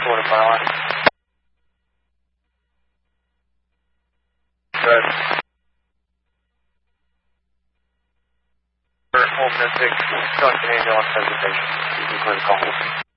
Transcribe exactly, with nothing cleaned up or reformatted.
quarter pylon. Good. Hold Mystic, John Canadian, hesitation. You can clear the call.